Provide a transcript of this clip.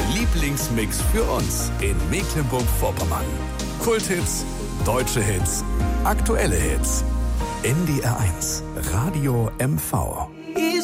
Lieblingsmix für uns in Mecklenburg-Vorpommern. Kulthits, deutsche Hits, aktuelle Hits. NDR 1 Radio MV.